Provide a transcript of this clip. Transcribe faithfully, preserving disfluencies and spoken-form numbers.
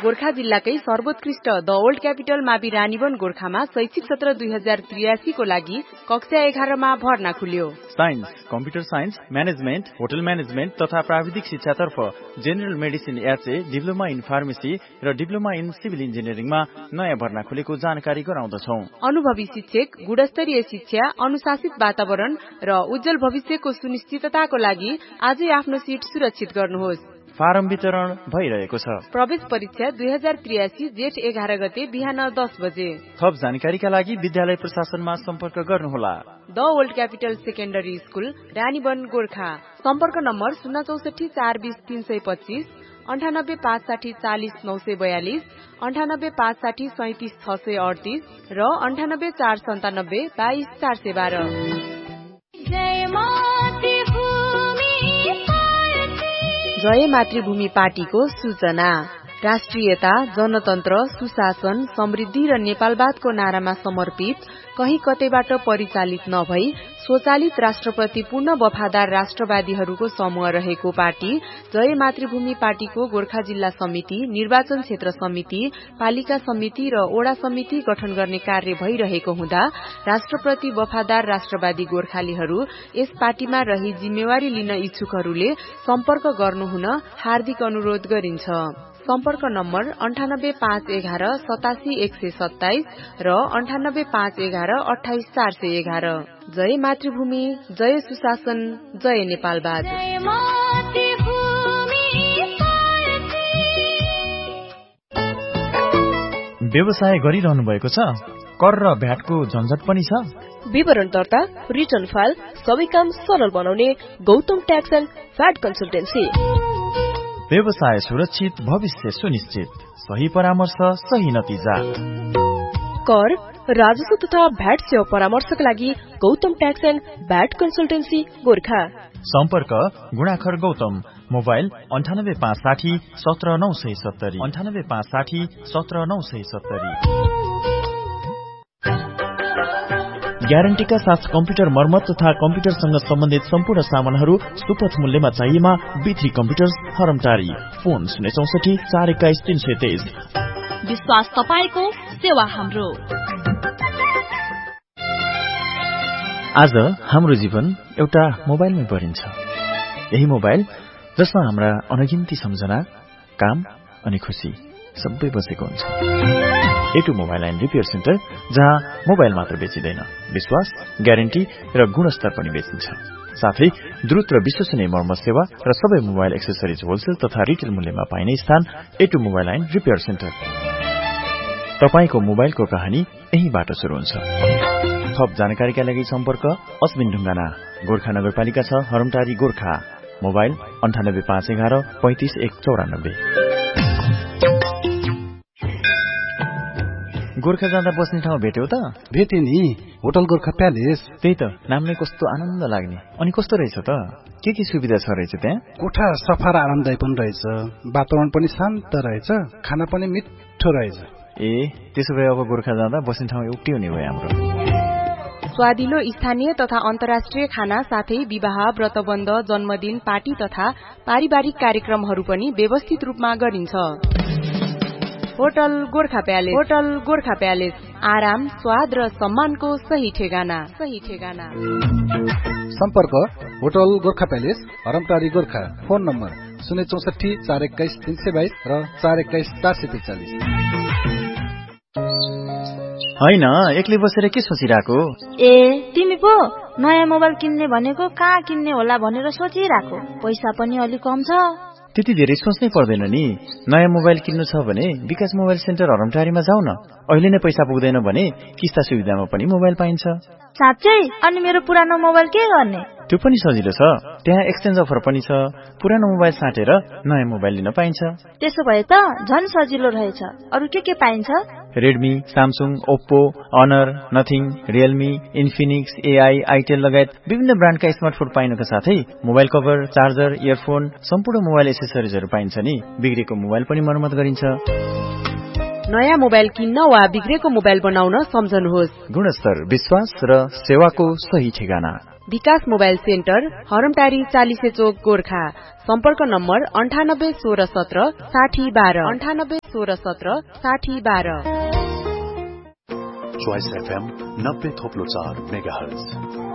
गोर्खा जिल्लाकै सर्वोत्कृष्ट the old capital मावि रानीवन गोर्खामा शैक्षिक सत्र दुई हजार त्रियासी को लागि कक्षा एघारमा भर्ना खुल्यो। Science, computer science, management, hotel management तथा प्राविधिक शिक्षातर्फ general medicine HA, diploma in pharmacy र डिप्लोमा इन सिभिल इन्जिनियरिङमा नयाँ भर्ना खुलेको जानकारी गराउँदछौ। अनुभवी शिक्षक, गुणस्तरीय शिक्षा, अनुशासित वातावरण र उज्जवल भविष्यको सुनिश्चितताको लागि आजै आफ्नो सिट सुरक्षित गर्नुहोस्। फारम वितरण भइरहेको छ। प्रवेश परीक्षा दुई हजार त्रियासी जेठ एघार गते बिहान दस बजे। थप जानकारीका लागि विद्यालय प्रशासनमा सम्पर्क गर्नुहोला। The old capital secondary school Ranivan Gorkha. सम्पर्क नम्बर शून्य चौसठी चार बीस तीन सय पच्चीस, अन्ठानब्बे पाँच साठी चालिस नौ सय बयालिस, अन्ठानब्बे पाँच साठी सैतिस छ सय अडतिस र अन्ठानब्बे चार सन्तानब्बे बाइस चार सय बाह्र। जय मातृभूमि पार्टीको सूचना। राष्ट्रियता, जनतन्त्र, सुशासन, समृद्धि र नेपालवादको नारामा समर्पित, कहीँ कतैबाट परिचालित नभई स्वचालित राष्ट्रप्रति पूर्ण वफादार राष्ट्रवादीहरूको समूह रहेको पार्टी जय मातृभूमि पार्टीको गोर्खा जिल्ला समिति, निर्वाचन क्षेत्र समिति, पालिका समिति र ओडा समिति गठन गर्ने कार्य भइरहेको हुँदा राष्ट्रप्रति वफादार राष्ट्रवादी गोर्खालीहरू यस पार्टीमा रही जिम्मेवारी लिन इच्छुकहरूले सम्पर्क गर्नुहुन हार्दिक अनुरोध गरिन्छ। सम्पर्क नम्बर अन्ठानब्बे पाँच एघार सतासी एक सय सत्ताइस र अन्ठानब्बे पाँच एघार अठाइस चार सय एघार। जय मातृभूमि, जय सुशासन, जय नेपालवाद। व्यवसाय गरिरहनु भएको छ? कर र भ्याटको झन्झट पनि छ? विवरण दर्ता, रिटर्न फाइल सबै काम सरल बनाउने Gautam tax and VAT consultancy. व्यवसाय सुरक्षित, भविष्य सुनिश्चित, सही परामर्श, सही नतिजा। कर, राजस्व तथा भ्याट सेवा परामर्शका लागि Gautam tax and VAT consultancy Gorkha. सम्पर्क गुणाखर गौतम, मोबाइल अन्ठानब्बे पाँच साठी सत्र नौ सय सत्तरी, अन्ठानब्बे पाँच साठी सत्र नौ सय सत्तरी। ग्यारेन्टीका साथ कम्प्युटर मर्मत तथा कम्प्युटरसँग सम्बन्धित सम्पूर्ण सामानहरू सुपथ मूल्यमा चाहिएमा बिथ्री कम्प्युटर्स हरमटारी। फोन शून्य चौसठी चार एक्काइस तीन सय तेइस। विश्वास तपाईको, सेवा हाम्रो। आज हाम्रो जीवन एउटा मोबाइलमै परिन्छ। यही मोबाइल जसमा हाम्रा अनगिन्ती सम्झना, काम अनि खुशी सबै बसेको हुन्छ। एटु मोबाइल एन्ड रिपेयर सेन्टर, जहाँ मोबाइल मात्र बेचिँदैन, विश्वास, ग्यारेन्टी र गुणस्तर पनि बेचिन्छ। साथै द्रुत र विश्वसनीय मर्मत सेवा र सबै मोबाइल एक्सेसरिज होलसेल तथा रिटेल मूल्यमा पाइने स्थान एटु मोबाइल एन्ड रिपेयर सेन्टर। तपाईको मोबाइलको कहानी यहीबाट सुरु हुन्छ। थप जानकारीका लागि सम्पर्क अस्मिन ढुङ्गाना, गोर्खा नगरपालिका छ, हरमटारी गोर्खा। मोबाइल अन्ठानब्बे पाँच एघार पैंतिस एक चौरानब्बे। गोर्खा जाँदा बस्ने ठाउँ भेट्यौ त? भेटे नि, होटल गोर्खा प्यालेस। त्यही त, नामले कस्तो आनन्द लाग्ने। अनि कस्तो रहेछ त? के के सुविधा छ रहेछ त्यहाँ? कोठा सफा र आरामदायी पनि रहेछ, वातावरण पनि शान्त रहेछ, खाना पनि मिठो रहेछ। ए, त्यसो भए अब गोर्खा जाँदा बस्ने ठाउँ एउटै हुने भयो हाम्रो। स्वादिलो स्थानीय तथा अन्तर्राष्ट्रिय खाना साथै विवाह, व्रतबन्ध, जन्मदिन, पार्टी तथा पारिवारिक कार्यक्रमहरू पनि व्यवस्थित रूपमा गरिन्छ। Hotel Gorkha palace. Hotel Gorkha palace, आराम, स्वाद र सम्मानको सही ठेगाना। सही ठेगाना। सम्पर्क hotel Gorkha palace, हरमटारी Gorkha. Phone number शून्य चौसठी चार एक्काइस तीन सय बाइस र चार एक्काइस चार सय त्रिचालिस। होइन, एक्लै बसेर के सोचिरहेको? ए, तिमी पो नयाँ मोबाइल किन्ने भनेको कहाँ किन्ने होला भनेर सोचिरहेको। पैसा पनि अलि कम छ। त्यति धेरै सोच्नै पर्दैन नि। नयाँ मोबाइल किन्नु छ भने विकास मोबाइल सेन्टर हरमटारीमा जाऊ न। अहिले नै पैसा पुग्दैन भने किस्ता सुविधामा पनि मोबाइल पाइन्छ। साँच्चै? अनि मेरो पुरानो मोबाइल के गर्ने? त्यो पनि सजिलो छ, त्यहाँ एक्सचेन्ज अफर पनि छ। पुरानो मोबाइल साटेर नयाँ मोबाइल लिन पाइन्छ। त्यसो भए त झन् सजिलो रहेछ। अरू के के पाइन्छ? Redmi, Samsung, Oppo, honour, nothing, Realme, Infinix, AI, Itel लगायत विभिन्न ब्रान्डका स्मार्टफोन पाइनुका साथै मोबाइल कभर, चार्जर, इयरफोन, सम्पूर्ण मोबाइल एसेसरिजहरू पाइन्छ नि। बिग्रेको मोबाइल पनि मर्मत गरिन्छ। नयाँ मोबाइल किन्न वा बिग्रेको मोबाइल बनाउन सम्झनुहोस्। गुणस्तर, विश्वास र सेवाको सही ठेगाना विकास मोबाइल सेन्टर हरमटारी चालिसे चोक गोर्खा। सम्पर्क नम्बर अन्ठानब्बे सोह्र सत्र साठी बाह्र अन्ठानब्बे सोह्र सत्र साठी बाह्र। चोइस एफएम नब्बे थोप्लो चार मेगा हर्ज।